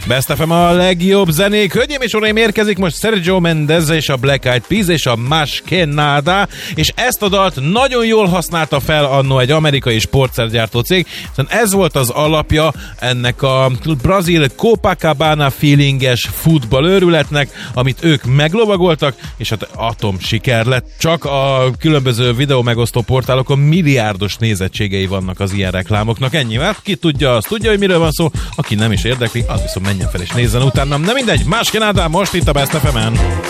Best FM a legjobb zenék. Hölgyeim és uraim, érkezik most Sergio Mendes és a Black Eyed Peas és a Más Que Nada, és ezt a dalt nagyon jól használta fel annó egy amerikai sportszergyártó cég, hiszen ez volt az alapja ennek a brazil Copacabana feelinges futballőrületnek, amit ők meglovagoltak, és hát atom siker lett. Csak a különböző videó megosztó portálokon milliárdos nézettségei vannak az ilyen reklámoknak. Ennyivel, ki tudja, az tudja, hogy miről van szó, aki nem is érdekli, az viszont menjen fel és nézzen utána. Nem mindegy, Más Que Nada most itt a Best FM-en.